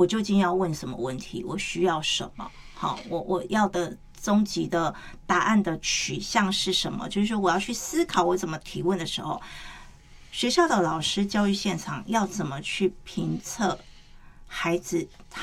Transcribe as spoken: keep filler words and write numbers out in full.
我究竟要问什么问题，我需要什么，好，我我要的终极的答案的取向是什么，就是说我要去思考我怎么提问的时候，学校的老师教育现场要怎么去评测孩子